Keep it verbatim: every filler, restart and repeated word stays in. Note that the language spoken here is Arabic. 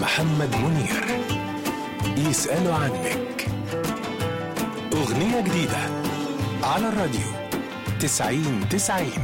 محمد منير. يسألوا عنك. أغنية جديدة على الراديو تسعين تسعين.